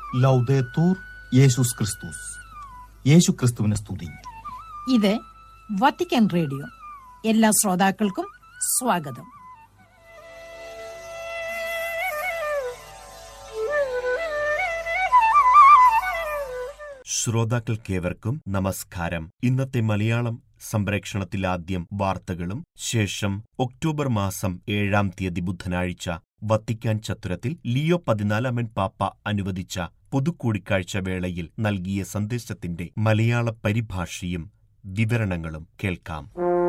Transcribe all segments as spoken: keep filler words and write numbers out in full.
ലൗദേത്തൂർ യേശുസ് ക്രിസ്തുസ്. യേശു ക്രിസ്തുവിനെ സ്തുതി. ഇത് വത്തിക്കാൻ റേഡിയോ. എല്ലാ ശ്രോതാക്കൾക്കും സ്വാഗതം. ശ്രോതാക്കൾക്കേവർക്കും നമസ്കാരം. ഇന്നത്തെ മലയാളം സംപ്രേക്ഷണത്തിൽ ആദ്യം വാർത്തകളും ശേഷം ഒക്ടോബർ മാസം ഏഴാം തീയതി ബുധനാഴ്ച വത്തിക്കാൻ ചത്തുരത്തിൽ ലിയോ പതിനാലാമൻ പാപ്പ അനുവദിച്ച പൊതുകൂടിക്കാഴ്ച വേളയിൽ നൽകിയ സന്ദേശത്തിന്റെ മലയാള പരിഭാഷയും വിവരണങ്ങളും കേൾക്കാം.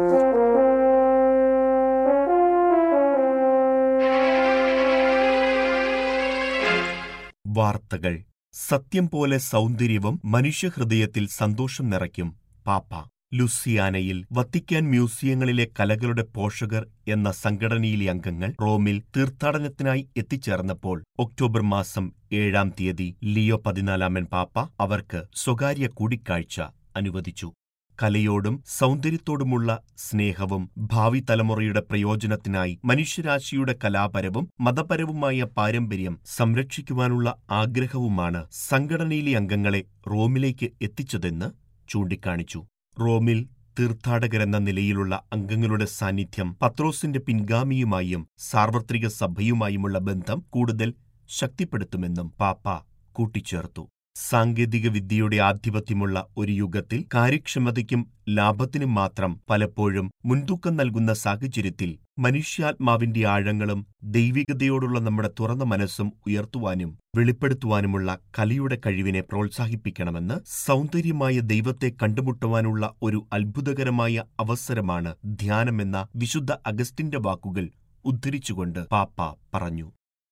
വാർത്തകൾ. സത്യം പോലെ സൗന്ദര്യവും മനുഷ്യഹൃദയത്തിൽ സന്തോഷം നിറയ്ക്കും പാപ്പ. ലുസിയാനയിൽ വത്തിക്കാൻ മ്യൂസിയങ്ങളിലെ കലകളുടെ പോഷകർ എന്ന സംഘടനയിലെ അംഗങ്ങൾ റോമിൽ തീർത്ഥാടനത്തിനായി എത്തിച്ചേർന്നപ്പോൾ ഒക്ടോബർ മാസം ഏഴാം തീയതി ലിയോ പതിനാലാമൻ പാപ്പ അവർക്ക് സ്വകാര്യ കൂടിക്കാഴ്ച അനുവദിച്ചു. കലയോടും സൗന്ദര്യത്തോടുമുള്ള സ്നേഹവും ഭാവി തലമുറയുടെ പ്രയോജനത്തിനായി മനുഷ്യരാശിയുടെ കലാപരവും മതപരവുമായ പാരമ്പര്യം സംരക്ഷിക്കുവാനുള്ള ആഗ്രഹവുമാണ് സംഘടനയിലെ അംഗങ്ങളെ റോമിലേക്ക് എത്തിച്ചതെന്ന് ചൂണ്ടിക്കാണിച്ചു. റോമിൽ തീർത്ഥാടകരെന്ന നിലയിലുള്ള അംഗങ്ങളുടെ സാന്നിധ്യം പത്രോസിന്റെ പിൻഗാമിയുമായും സാർവത്രിക സഭയുമായുമുള്ള ബന്ധം കൂടുതൽ ശക്തിപ്പെടുത്തുമെന്നും പാപ്പ കൂട്ടിച്ചേർത്തു. സാങ്കേതിക വിദ്യയുടെ ആധിപത്യമുള്ള ഒരു യുഗത്തിൽ കാര്യക്ഷമതയ്ക്കും ലാഭത്തിനും മാത്രം പലപ്പോഴും മുൻതൂക്കം നൽകുന്ന സാഹചര്യത്തിൽ മനുഷ്യാത്മാവിന്റെ ആഴങ്ങളും ദൈവികതയോടുള്ള നമ്മുടെ തുറന്ന മനസ്സും ഉയർത്തുവാനും വെളിപ്പെടുത്തുവാനുമുള്ള കലയുടെ കഴിവിനെ പ്രോത്സാഹിപ്പിക്കണമെന്ന് സൗന്ദര്യമായ ദൈവത്തെ കണ്ടുമുട്ടുവാനുള്ള ഒരു അത്ഭുതകരമായ അവസരമാണ് ധ്യാനമെന്ന വിശുദ്ധ അഗസ്റ്റിന്റെ വാക്കുകൾ ഉദ്ധരിച്ചുകൊണ്ട് പാപ്പ പറഞ്ഞു.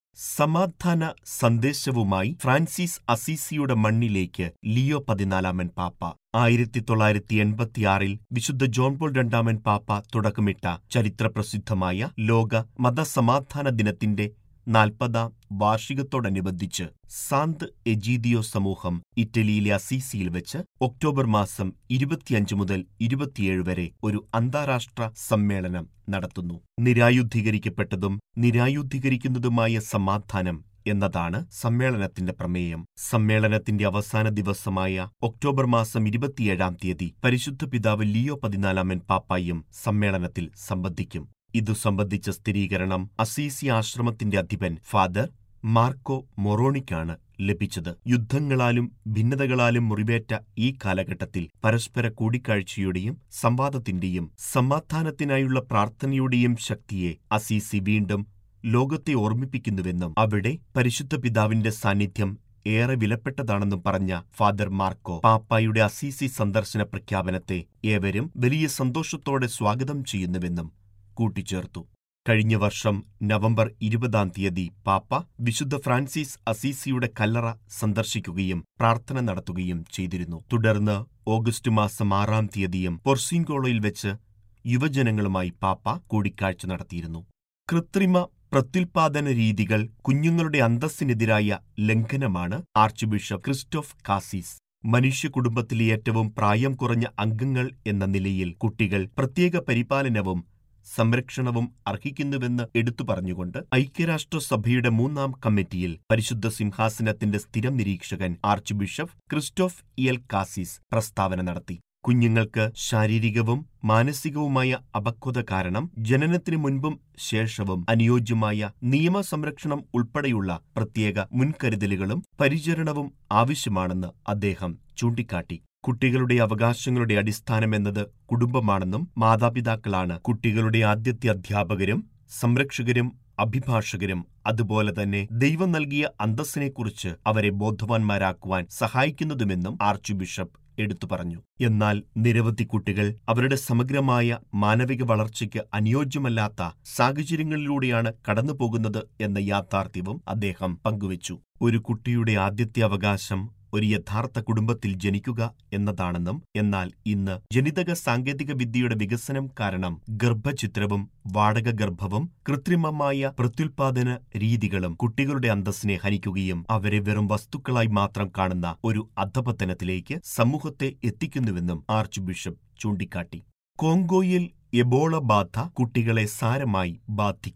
സമാധാന സന്ദേശവുമായി ഫ്രാൻസിസ് അസീസിയുടെ മണ്ണിലേക്ക് ലിയോ പതിനാലാമൻ പാപ്പ. ആയിരത്തി തൊള്ളായിരത്തി എൺപത്തിയാറിൽ വിശുദ്ധ ജോൺ പോൾ രണ്ടാമൻ പാപ്പ തുടക്കമിട്ട ചരിത്രപ്രസിദ്ധമായ ലോക മതസമാധാന ദിനത്തിന്റെ നാൽപ്പതാം വാർഷികത്തോടനുബന്ധിച്ച് സാന്ത് എജീദിയോ സമൂഹം ഇറ്റലിയിലെ അസീസിയിൽ വെച്ച് ഒക്ടോബർ മാസം ഇരുപത്തിയഞ്ച് മുതൽ ഇരുപത്തിയേഴ് വരെ ഒരു അന്താരാഷ്ട്ര സമ്മേളനം നടത്തുന്നു. നിരായുദ്ധീകരിക്കപ്പെട്ടതും നിരായുദ്ധീകരിക്കുന്നതുമായ സമാധാനം എന്നതാണ് സമ്മേളനത്തിന്റെ പ്രമേയം. സമ്മേളനത്തിന്റെ അവസാന ദിവസമായ ഒക്ടോബർ മാസം ഇരുപത്തിയേഴാം തീയതി പരിശുദ്ധ പിതാവ് ലിയോ പതിനാലാമൻ പാപ്പായും സമ്മേളനത്തിൽ സംബന്ധിക്കും. ഇതു സംബന്ധിച്ച സ്ഥിരീകരണം അസീസി ആശ്രമത്തിന്റെ അധിപൻ ഫാദർ മാർക്കോ മൊറോണിക്കാണ് ലഭിച്ചത്. യുദ്ധങ്ങളാലും ഭിന്നതകളാലും മുറിവേറ്റ ഈ കാലഘട്ടത്തിൽ പരസ്പര കൂടിക്കാഴ്ചയുടെയും സംവാദത്തിന്റെയും സമാധാനത്തിനായുള്ള പ്രാർത്ഥനയുടെയും ശക്തിയെ അസീസി വീണ്ടും ലോകത്തെ ഓർമ്മിപ്പിക്കുന്നുവെന്നും അവിടെ പരിശുദ്ധ പിതാവിന്റെ സാന്നിധ്യം ഏറെ വിലപ്പെട്ടതാണെന്നും പറഞ്ഞ ഫാദർ മാർക്കോ പാപ്പായുടെ അസീസി സന്ദർശന പ്രഖ്യാപനത്തെ ഏവരും വലിയ സന്തോഷത്തോടെ സ്വാഗതം ചെയ്യുന്നുവെന്നും കൂട്ടിച്ചേർത്തു. കഴിഞ്ഞ വർഷം നവംബർ ഇരുപതാം തീയതി പാപ്പ വിശുദ്ധ ഫ്രാൻസിസ് അസീസിയുടെ കല്ലറ സന്ദർശിക്കുകയും പ്രാർത്ഥന നടത്തുകയും ചെയ്തിരുന്നു. തുടർന്ന് ഓഗസ്റ്റ് മാസം ആറാം തീയതിയും പൊർസിൻകോളോയിൽ വെച്ച് യുവജനങ്ങളുമായി പാപ്പ കൂടിക്കാഴ്ച നടത്തിയിരുന്നു. കൃത്രിമ പ്രത്യുൽപാദന രീതികൾ കുഞ്ഞുങ്ങളുടെ അന്തസ്സിനെതിരായ ലംഘനമാണ് ആർച്ച് ബിഷപ്പ് ക്രിസ്റ്റോഫ് കാസിസ്. മനുഷ്യ കുടുംബത്തിലെ ഏറ്റവും പ്രായം കുറഞ്ഞ അംഗങ്ങൾ എന്ന നിലയിൽ കുട്ടികൾ പ്രത്യേക പരിപാലനവും സംരക്ഷണവും അർഹിക്കുന്നുവെന്ന് എടുത്തു പറഞ്ഞുകൊണ്ട് ഐക്യരാഷ്ട്രസഭയുടെ മൂന്നാം കമ്മിറ്റിയിൽ പരിശുദ്ധ സിംഹാസനത്തിന്റെ സ്ഥിരം നിരീക്ഷകൻ ആർച്ച് ബിഷപ്പ് ക്രിസ്റ്റോഫ് ഇയൽ കാസിസ് പ്രസ്താവന നടത്തി. കുഞ്ഞുങ്ങൾക്ക് ശാരീരികവും മാനസികവുമായ അപക്വത കാരണം ജനനത്തിനു മുൻപും ശേഷവും അനുയോജ്യമായ നിയമസംരക്ഷണം ഉൾപ്പെടെയുള്ള പ്രത്യേക മുൻകരുതലുകളും പരിചരണവും ആവശ്യമാണെന്ന് അദ്ദേഹം ചൂണ്ടിക്കാട്ടി. കുട്ടികളുടെ അവകാശങ്ങളുടെ അടിസ്ഥാനമെന്നത് കുടുംബമാണെന്നും മാതാപിതാക്കളാണ് കുട്ടികളുടെ ആദ്യത്തെ അധ്യാപകരും സംരക്ഷകരും അഭിഭാഷകരും അതുപോലെ തന്നെ ദൈവം നൽകിയ അന്തസ്സിനെക്കുറിച്ച് അവരെ ബോധവാന്മാരാക്കുവാൻ സഹായിക്കുന്നതുമെന്നും ആർച്ച് ബിഷപ്പ് എടുത്തു പറഞ്ഞു. എന്നാൽ നിരവധി കുട്ടികൾ അവരുടെ സമഗ്രമായ മാനവിക വളർച്ചയ്ക്ക് അനുയോജ്യമല്ലാത്ത സാഹചര്യങ്ങളിലൂടെയാണ് കടന്നുപോകുന്നത് എന്ന യാഥാർത്ഥ്യവും അദ്ദേഹം പങ്കുവച്ചു. ഒരു കുട്ടിയുടെ ആദ്യത്തെ അവകാശം ഒരു യഥാർത്ഥ കുടുംബത്തിൽ ജനിക്കുക എന്നതാണെന്നും എന്നാൽ ഇന്ന് ജനിതക സാങ്കേതിക വിദ്യയുടെ വികസനം കാരണം ഗർഭചിത്രവും വാടക ഗർഭവും കൃത്രിമമായ പ്രത്യുൽപാദന രീതികളും കുട്ടികളുടെ അന്തസ്സിനെ ഹനിക്കുകയും അവരെ വെറും വസ്തുക്കളായി മാത്രം കാണുന്ന ഒരു അധപതനത്തിലേക്ക് സമൂഹത്തെ എത്തിക്കുന്നുവെന്നും ആർച്ച് ബിഷപ്പ് ചൂണ്ടിക്കാട്ടി. കോങ്കോയിൽ എബോള ബാധ കുട്ടികളെ സാരമായി ബാധിക്കുന്നു.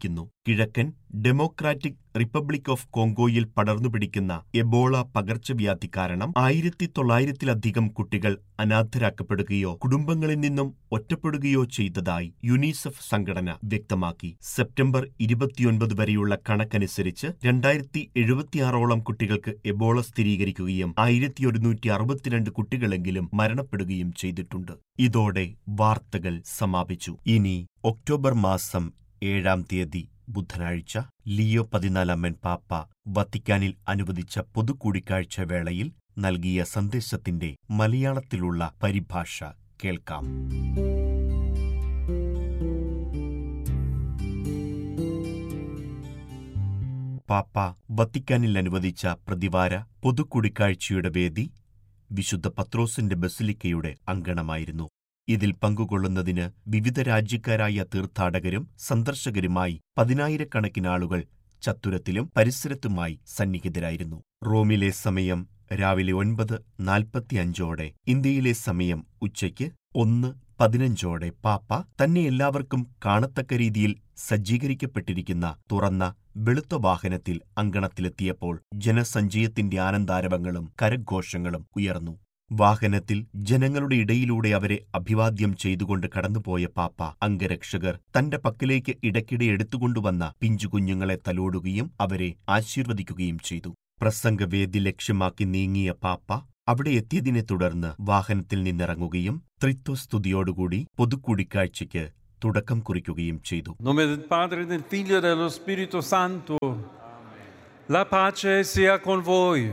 കിഴക്കൻ ഡെമോക്രാറ്റിക് റിപ്പബ്ലിക് ഓഫ് കോങ്കോയിൽ പടർന്നുപിടിക്കുന്ന എബോള പകർച്ചവ്യാധി കാരണം ആയിരത്തി തൊള്ളായിരത്തിലധികം കുട്ടികൾ അനാഥരാക്കപ്പെടുകയോ കുടുംബങ്ങളിൽ നിന്നും ഒറ്റപ്പെടുകയോ ചെയ്തതായി യുനിസെഫ് സംഘടന വ്യക്തമാക്കി. സെപ്റ്റംബർ ഇരുപത്തിയൊൻപത് വരെയുള്ള കണക്കനുസരിച്ച് രണ്ടായിരത്തി എഴുപത്തിയാറോളം കുട്ടികൾക്ക് എബോള സ്ഥിരീകരിക്കുകയും ആയിരത്തി ഒരുന്നൂറ്റി അറുപത്തിരണ്ട് കുട്ടികളെങ്കിലും മരണപ്പെടുകയും ചെയ്തിട്ടുണ്ട്. ഇതോടെ വാർത്തകൾ സമാപിച്ചു. ഇനി ഒക്ടോബർ മാസം ഏഴാം തീയതി ബുധനാഴ്ച ലിയോ പതിനാലാമൻ പാപ്പ വത്തിക്കാനിൽ അനുവദിച്ച പൊതുകൂടിക്കാഴ്ച വേളയിൽ നൽകിയ സന്ദേശത്തിന്റെ മലയാളത്തിലുള്ള പരിഭാഷ കേൾക്കാം. പാപ്പ വത്തിക്കാനിൽ അനുവദിച്ച പ്രതിവാര പൊതുകൂടിക്കാഴ്ചയുടെ വേദി വിശുദ്ധ പത്രോസിന്റെ ബസിലിക്കയുടെ അങ്കണമായിരുന്നു. ഇതിൽ പങ്കുകൊള്ളുന്നതിന് വിവിധ രാജ്യക്കാരായ തീർത്ഥാടകരും സന്ദർശകരുമായി പതിനായിരക്കണക്കിന് ആളുകൾ ചത്തുരത്തിലും പരിസരത്തുമായി സന്നിഹിതരായിരുന്നു. റോമിലെ സമയം രാവിലെ ഒൻപത് നാൽപ്പത്തിയഞ്ചോടെ, ഇന്ത്യയിലെ സമയം ഉച്ചയ്ക്ക് ഒന്ന് പതിനഞ്ചോടെ പാപ്പ തന്നെ എല്ലാവർക്കും കാണത്തക്ക രീതിയിൽ സജ്ജീകരിക്കപ്പെട്ടിരിക്കുന്ന തുറന്ന വെളുത്ത വാഹനത്തിൽ അങ്കണത്തിലെത്തിയപ്പോൾ ജനസഞ്ചയത്തിന്റെ ആനന്ദാരവങ്ങളും കരഘോഷങ്ങളും ഉയർന്നു. വാഹനത്തിൽ ജനങ്ങളുടെ ഇടയിലൂടെ അവരെ അഭിവാദ്യം ചെയ്തുകൊണ്ട് കടന്നുപോയ പാപ്പ അംഗരക്ഷകർ തന്റെ പക്കലേക്ക് ഇടയ്ക്കിടെ എടുത്തുകൊണ്ടുവന്ന പിഞ്ചുകുഞ്ഞുങ്ങളെ തലോടുകയും അവരെ ആശീർവദിക്കുകയും ചെയ്തു. പ്രസംഗവേദി ലക്ഷ്യമാക്കി നീങ്ങിയ പാപ്പ അവിടെ എത്തിയതിനെ തുടർന്ന് വാഹനത്തിൽ നിന്നിറങ്ങുകയും ത്രിത്വസ്തുതിയോടുകൂടി പൊതുകൂടിക്കാഴ്ചയ്ക്ക് തുടക്കം കുറിക്കുകയും ചെയ്തു. Nome del Padre, del Figlio e dello Spirito Santo. La pace sia con voi.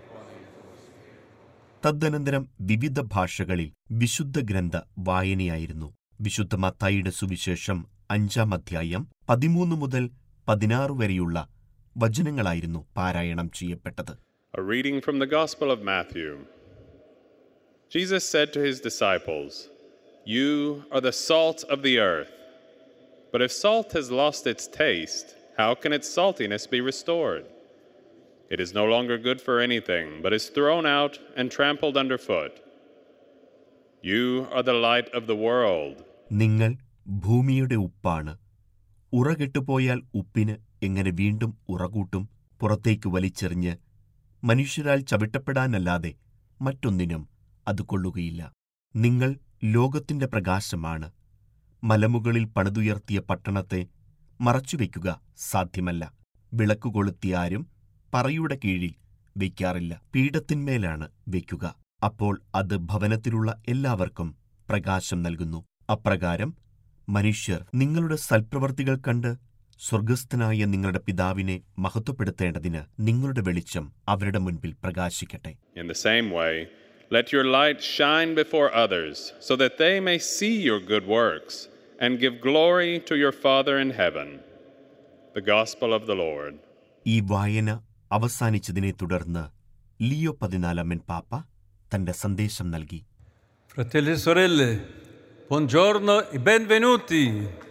തദ്ദനന്തരം വിവിധ ഭാഷകളിൽ വിശുദ്ധ ഗ്രന്ഥ വായനയായിരുന്നു. വിശുദ്ധ മത്തായിയുടെ സുവിശേഷം അഞ്ചാം അധ്യായം പതിമൂന്ന് മുതൽ പതിനാറ് വരെയുള്ള വചനങ്ങളായിരുന്നു പാരായണം ചെയ്യപ്പെട്ടത്. A reading from the Gospel of Matthew. Jesus said to his disciples, "You are the salt of the earth. But if salt has lost its taste, how can its saltiness be restored? It is no longer good for anything, but is thrown out and trampled underfoot. You are the light of the world." നിങ്ങൾ ഭൂമിയുടെ ഉപ്പാണ്. ഉറകെട്ടുപോയാൽ ഉപ്പിന് എങ്ങനെ വീണ്ടും ഉറകൂട്ടും? പുറത്തേക്ക് വലിച്ചെറിഞ്ഞ് മനുഷ്യരാൽ ചവിട്ടപ്പെടാനല്ലാതെ മറ്റൊന്നിനും അത് കൊള്ളുകയില്ല. നിങ്ങൾ ലോകത്തിന്റെ പ്രകാശമാണ്. മലമുകളിൽ പണിതുയർത്തിയ പട്ടണത്തെ മറച്ചുവെക്കുക സാധ്യമല്ല. വിളക്കു കൊളുത്തിയാരും പറയുടെ കീഴിൽ വയ്ക്കാറില്ല, പീഠത്തിന്മേലാണ് വയ്ക്കുക. അപ്പോൾ അത് ഭവനത്തിലുള്ള എല്ലാവർക്കും പ്രകാശം നൽകുന്നു. അപ്രകാരം മനുഷ്യർ നിങ്ങളുടെ സൽപ്രവർത്തികൾ കണ്ട് സ്വർഗസ്ഥനായ നിങ്ങളുടെ പിതാവിനെ മഹത്വപ്പെടുത്തേണ്ടതിന് നിങ്ങളുടെ വെളിച്ചം അവരുടെ മുൻപിൽ പ്രകാശിക്കട്ടെ. In the same way, let your light shine before others, so that they may see your good works and give glory to your Father in heaven. The Gospel of the Lord. ഈ വായന അവസാനിച്ചതിനെ തുടർന്ന് Leo പതിനാലാമൻ പാപ്പ തന്റെ സന്ദേശം നൽകി. Fratelli e sorelle, buongiorno e benvenuti.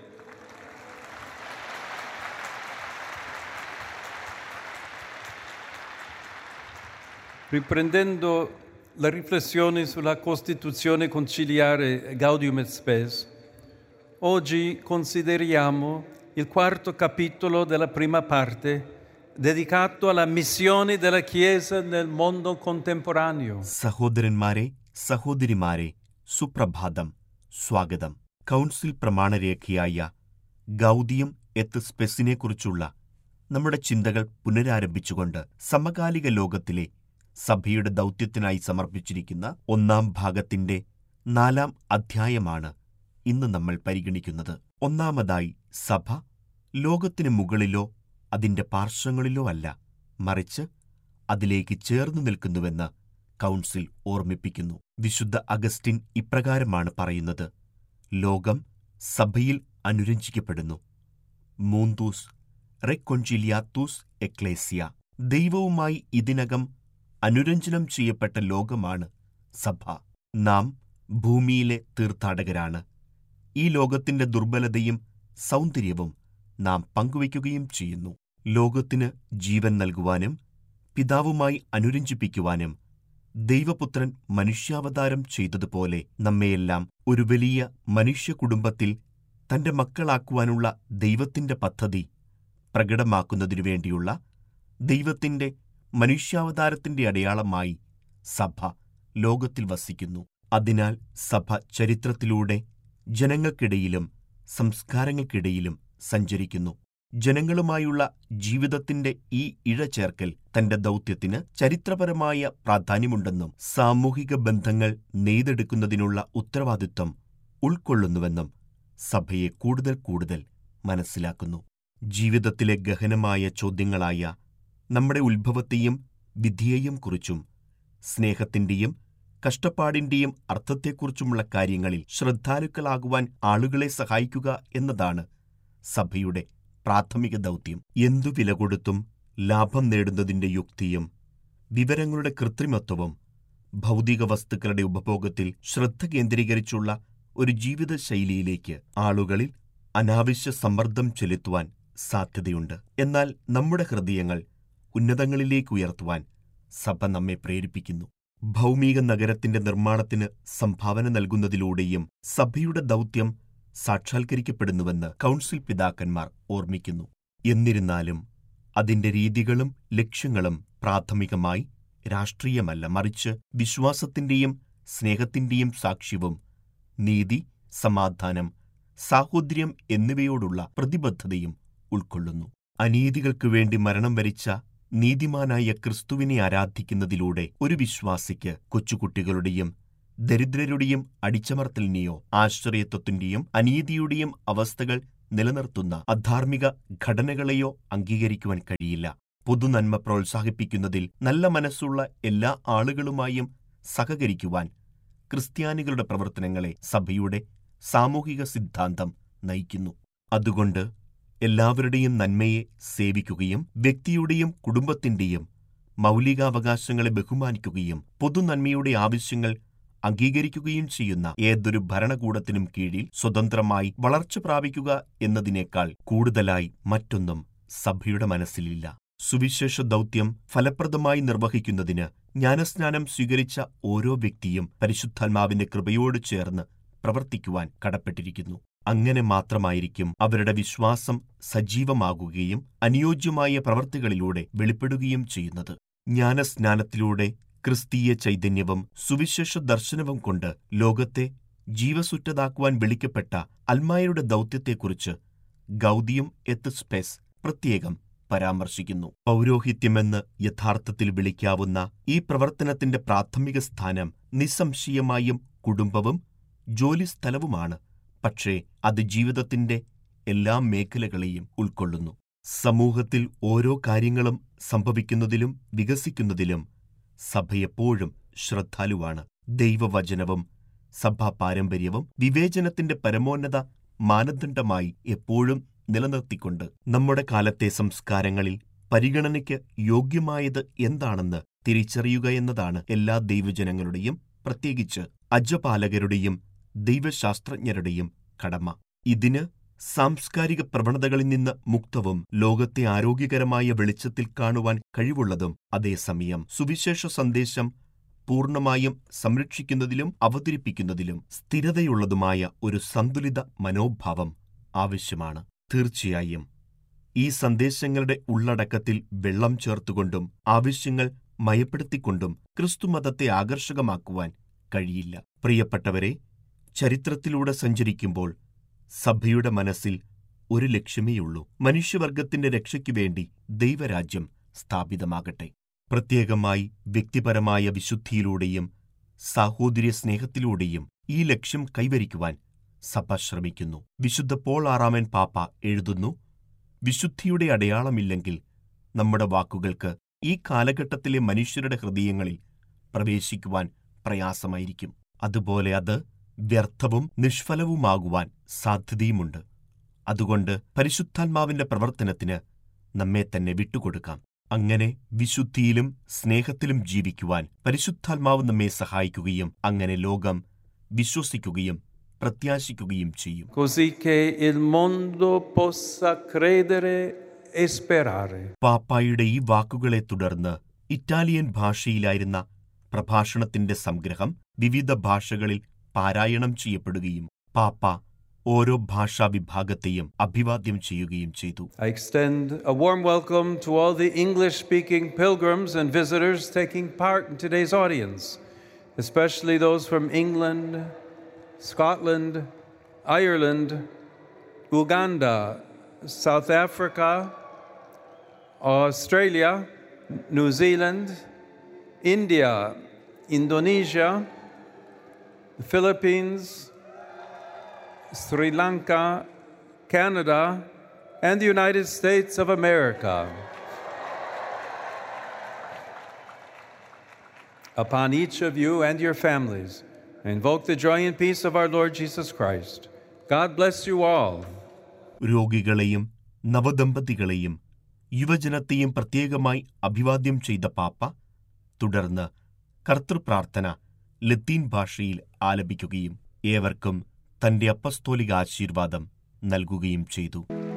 Riprendendo la riflessione sulla Costituzione conciliare Gaudium et Spes, oggi consideriamo il quarto capitolo della prima parte dedicato alla missione della Chiesa nel mondo contemporaneo. സഹോദരന്മാരെ, സഹോദരിമാരെ, സുപ്രഭാതം, സ്വാഗതം. Council പ്രമാണരേഖയായ ഗൗദിയം എത്ത് സ്പെസിനെക്കുറിച്ചുള്ള നമ്മുടെ ചിന്തകൾ പുനരാരംഭിച്ചുകൊണ്ട് സമകാലിക ലോകത്തിലെ സഭയുടെ ദൗത്യത്തിനായി സമർപ്പിച്ചിരിക്കുന്ന ഒന്നാം ഭാഗത്തിന്റെ നാലാം അധ്യായമാണ് ഇന്ന് നമ്മൾ പരിഗണിക്കുന്നത്. ഒന്നാമതായി, സഭ ലോകത്തിന് മുകളിലോ അതിന്റെ പാർശ്വങ്ങളിലോ അല്ല, മറിച്ച് അതിലേക്ക് ചേർന്നു നിൽക്കുന്നുവെന്ന് കൗൺസിൽ ഓർമ്മിപ്പിക്കുന്നു. വിശുദ്ധ അഗസ്റ്റിൻ ഇപ്രകാരമാണ് പറയുന്നത്: ലോകം സഭയിൽ അനുരഞ്ജിക്കപ്പെടുന്നു. മൂന്തൂസ് റെക്കൊഞ്ചിലിയാത്തൂസ് എക്ലേസിയ. ദൈവവുമായി ഇതിനകം അനുരഞ്ജനം ചെയ്യപ്പെട്ട ലോകമാണ് സഭ. നാം ഭൂമിയിലെ തീർത്ഥാടകരാണ്. ഈ ലോകത്തിന്റെ ദുർബലതയും സൗന്ദര്യവും നാം പങ്കുവയ്ക്കുകയും ചെയ്യുന്നു. ലോകത്തിന് ജീവൻ നൽകുവാനും പിതാവുമായി അനുരഞ്ജിപ്പിക്കുവാനും ദൈവപുത്രൻ മനുഷ്യാവതാരം ചെയ്തതുപോലെ നമ്മെയെല്ലാം ഒരു വലിയ മനുഷ്യ കുടുംബത്തിൽ തന്റെ മക്കളാക്കുവാനുള്ള ദൈവത്തിന്റെ പദ്ധതി പ്രകടമാക്കുന്നതിനു വേണ്ടിയുള്ള ദൈവത്തിന്റെ മനുഷ്യാവതാരത്തിന്റെ അടയാളമായി സഭ ലോകത്തിൽ വസിക്കുന്നു. അതിനാൽ സഭ ചരിത്രത്തിലൂടെ ജനങ്ങൾക്കിടയിലും സംസ്കാരങ്ങൾക്കിടയിലും സഞ്ചരിക്കുന്നു. ജനങ്ങളുമായുള്ള ജീവിതത്തിന്റെ ഈ ഇഴചേർക്കൽ തന്റെ ദൗത്യത്തിന് ചരിത്രപരമായ പ്രാധാന്യമുണ്ടെന്നും സാമൂഹിക ബന്ധങ്ങൾ നെയ്തെടുക്കുന്നതിനുള്ള ഉത്തരവാദിത്വം ഉൾക്കൊള്ളുന്നുവെന്നും സഭയെ കൂടുതൽ കൂടുതൽ മനസ്സിലാക്കുന്നു. ജീവിതത്തിലെ ഗഹനമായ ചോദ്യങ്ങളായ നമ്മുടെ ഉത്ഭവത്തെയും വിധിയെയും കുറിച്ചും സ്നേഹത്തിന്റെയും കഷ്ടപ്പാടിന്റെയും അർത്ഥത്തെക്കുറിച്ചുമുള്ള കാര്യങ്ങളിൽ ശ്രദ്ധാലുക്കളാകുവാൻ ആളുകളെ സഹായിക്കുക എന്നതാണ് സഭയുടെ പ്രാഥമിക ദൗത്യം. എന്തു വില കൊടുത്തും ലാഭം നേടുന്നതിന്റെ യുക്തിയും വിവരങ്ങളുടെ കൃത്രിമത്വവും ഭൗതിക വസ്തുക്കളുടെ ഉപഭോഗത്തിൽ ശ്രദ്ധ കേന്ദ്രീകരിച്ചുള്ള ഒരു ജീവിതശൈലിയിലേക്ക് ആളുകളിൽ അനാവശ്യ സമ്മർദ്ദം ചെലുത്തുവാൻ സാധ്യതയുണ്ട്. എന്നാൽ നമ്മുടെ ഹൃദയങ്ങൾ ഉന്നതങ്ങളിലേക്ക് ഉയർത്തുവാൻ സഭ നമ്മെ പ്രേരിപ്പിക്കുന്നു. ഭൗമിക നഗരത്തിന്റെ നിർമ്മാണത്തിന് സംഭാവന നൽകുന്നതിലൂടെയും സഭയുടെ ദൗത്യം സാക്ഷാത്കരിക്കപ്പെടുന്നുവെന്ന് കൗൺസിൽ പിതാക്കന്മാർ ഓർമ്മിക്കുന്നു. എന്നിരുന്നാലും അതിന്റെ രീതികളും ലക്ഷ്യങ്ങളും പ്രാഥമികമായി രാഷ്ട്രീയമല്ല, മറിച്ച് വിശ്വാസത്തിന്റെയും സ്നേഹത്തിന്റെയും സാക്ഷ്യവും നീതി, സമാധാനം, സാഹോദര്യം എന്നിവയോടുള്ള പ്രതിബദ്ധതയും ഉൾക്കൊള്ളുന്നു. അനീതികൾക്കു വേണ്ടി മരണം വരിച്ച നീതിമാനായ ക്രിസ്തുവിനെ ആരാധിക്കുന്നതിലൂടെ ഒരു വിശ്വാസിക്ക് കൊച്ചുകുട്ടികളുടെയും ദരിദ്രരുടെയും അടിച്ചമർത്തലിനെയോ ആശ്രയത്വത്തിന്റെയും അനീതിയുടെയും അവസ്ഥകൾ നിലനിർത്തുന്ന അധാർമിക ഘടനകളെയോ അംഗീകരിക്കുവാൻ കഴിയില്ല. പൊതുനന്മ പ്രോത്സാഹിപ്പിക്കുന്നതിൽ നല്ല മനസ്സുള്ള എല്ലാ ആളുകളുമായും സഹകരിക്കുവാൻ ക്രിസ്ത്യാനികളുടെ പ്രവർത്തനങ്ങളെ സഭയുടെ സാമൂഹിക സിദ്ധാന്തം നയിക്കുന്നു. അതുകൊണ്ട് എല്ലാവരുടെയും നന്മയെ സേവിക്കുകയും വ്യക്തിയുടെയും കുടുംബത്തിന്റെയും മൗലികാവകാശങ്ങളെ ബഹുമാനിക്കുകയും പൊതുനന്മയുടെ ആവശ്യങ്ങൾ അംഗീകരിക്കുകയും ചെയ്യുന്ന ഏതൊരു ഭരണകൂടത്തിനും കീഴിൽ സ്വതന്ത്രമായി വളർച്ച പ്രാപിക്കുക എന്നതിനേക്കാൾ കൂടുതലായി മറ്റൊന്നും സഭയുടെ മനസ്സിലില്ല. സുവിശേഷ ദൗത്യം ഫലപ്രദമായി നിർവഹിക്കുന്നതിന് ജ്ഞാനസ്നാനം സ്വീകരിച്ച ഓരോ വ്യക്തിയും പരിശുദ്ധാത്മാവിന്റെ കൃപയോട് ചേർന്ന് പ്രവർത്തിക്കുവാൻ കടപ്പെട്ടിരിക്കുന്നു. അങ്ങനെ മാത്രമായിരിക്കും അവരുടെ വിശ്വാസം സജീവമാകുകയും അനുയോജ്യമായ പ്രവൃത്തികളിലൂടെ വെളിപ്പെടുകയും ചെയ്യുന്നത്. ജ്ഞാനസ്നാനത്തിലൂടെ ക്രിസ്തീയ ചൈതന്യവും സുവിശേഷ ദർശനവും കൊണ്ട് ലോകത്തെ ജീവസുറ്റതാക്കുവാൻ വിളിക്കപ്പെട്ട അൽമായരുടെ ദൗത്യത്തെക്കുറിച്ച് ഗൗദിയം എത്ത് സ്പെസ് പ്രത്യേകം പരാമർശിക്കുന്നു. പൗരോഹിത്യമെന്ന് യഥാർത്ഥത്തിൽ വിളിക്കാവുന്ന ഈ പ്രവർത്തനത്തിന്റെ പ്രാഥമിക സ്ഥാനം നിസ്സംശയമായും കുടുംബവും ജോലിസ്ഥലവുമാണ്. പക്ഷേ അത് ജീവിതത്തിന്റെ എല്ലാ മേഖലകളെയും ഉൾക്കൊള്ളുന്നു. സമൂഹത്തിൽ ഓരോ കാര്യങ്ങളും സംഭവിക്കുന്നതിലും വികസിക്കുന്നതിലും സഭയെപ്പോഴും ശ്രദ്ധാലുവാണ്. ദൈവവചനവും സഭാ പാരമ്പര്യവും വിവേചനത്തിന്റെ പരമോന്നത മാനദണ്ഡമായി എപ്പോഴും നിലനിർത്തിക്കൊണ്ട് നമ്മുടെ കാലത്തെ സംസ്കാരങ്ങളിൽ പരിഗണനയ്ക്ക് യോഗ്യമായത് എന്താണെന്ന് തിരിച്ചറിയുക എന്നതാണ് എല്ലാ ദൈവജനങ്ങളുടെയും, പ്രത്യേകിച്ച് അജപാലകരുടെയും ദൈവശാസ്ത്രജ്ഞരുടെയും കടമ. ഇതിന് സാംസ്കാരിക പ്രവണതകളിൽ നിന്ന് മുക്തവും ലോകത്തെ ആരോഗ്യകരമായ വെളിച്ചത്തിൽ കാണുവാൻ കഴിവുള്ളതും അതേസമയം സുവിശേഷ സന്ദേശം പൂർണ്ണമായും സംരക്ഷിക്കുന്നതിലും അവതരിപ്പിക്കുന്നതിലും സ്ഥിരതയുള്ളതുമായ ഒരു സന്തുലിത മനോഭാവം ആവശ്യമാണ്. തീർച്ചയായും ഈ സന്ദേശങ്ങളുടെ ഉള്ളടക്കത്തിൽ വെള്ളം ചേർത്തുകൊണ്ടും ആവശ്യങ്ങൾ മയപ്പെടുത്തിക്കൊണ്ടും ക്രിസ്തുമതത്തെ ആകർഷകമാക്കുവാൻ കഴിയില്ല. പ്രിയപ്പെട്ടവരെ, ചരിത്രത്തിലൂടെ സഞ്ചരിക്കുമ്പോൾ സഭയുടെ മനസ്സിൽ ഒരു ലക്ഷ്യമേയുള്ളൂ: മനുഷ്യവർഗത്തിന്റെ രക്ഷയ്ക്കു വേണ്ടി ദൈവരാജ്യം സ്ഥാപിതമാകട്ടെ. പ്രത്യേകമായി വ്യക്തിപരമായ വിശുദ്ധിയിലൂടെയും സാഹോദര്യ സ്നേഹത്തിലൂടെയും ഈ ലക്ഷ്യം കൈവരിക്കുവാൻ സഭ ശ്രമിക്കുന്നു. വിശുദ്ധ പോൾ ആറാമൻ പാപ്പ എഴുതുന്നു, വിശുദ്ധിയുടെ അടയാളമില്ലെങ്കിൽ നമ്മുടെ വാക്കുകൾക്ക് ഈ കാലഘട്ടത്തിലെ മനുഷ്യരുടെ ഹൃദയങ്ങളിൽ പ്രവേശിക്കുവാൻ പ്രയാസമായിരിക്കും. അതുപോലെ അത് വ്യർത്ഥവും നിഷ്ഫലവുമാകുവാൻ സാധ്യതയുമുണ്ട്. അതുകൊണ്ട് പരിശുദ്ധാത്മാവിന്റെ പ്രവർത്തനത്തിന് നമ്മെ തന്നെ വിട്ടുകൊടുക്കാം. അങ്ങനെ വിശുദ്ധിയിലും സ്നേഹത്തിലും ജീവിക്കുവാൻ പരിശുദ്ധാത്മാവ് നമ്മെ സഹായിക്കുകയും അങ്ങനെ ലോകം വിശ്വസിക്കുകയും പ്രത്യാശിക്കുകയും ചെയ്യും. Così che il mondo possa credere e sperare. പാപ്പായുടെ ഈ വാക്കുകളെ തുടർന്ന് ഇറ്റാലിയൻ ഭാഷയിലായിരുന്ന പ്രഭാഷണത്തിന്റെ സംഗ്രഹം വിവിധ ഭാഷകളിൽ പാരായണം ചെയ്യപ്പെടുകയും പാപ്പ ഓരോ ഭാഷാ വിഭാഗത്തെയും അഭിവാദ്യം ചെയ്യുകയും ചെയ്തു. I extend a warm welcome to all the English-speaking pilgrims and visitors taking part in today's audience, especially those from England, Scotland, Ireland, Uganda, South Africa, Australia, New Zealand, India, Indonesia, the Philippines, Sri Lanka, Canada, and the United States of America. Upon each of you and your families, I invoke the joy and peace of our Lord Jesus Christ. God bless you all. രോഗികളെയും നവദമ്പതികളെയും യുവജനത്തെയും പ്രത്യേകമായി അഭിവാദ്യം ചെയ്ത പാപ്പ തുടർന്ന് കർത്തൃപ്രാർത്ഥന ലത്തീൻ ഭാഷയിൽ ആലപിക്കുകയും ഏവർക്കും തന്റെ അപ്പസ്തോലിക ആശീർവാദം നൽകുകയും ചെയ്തു.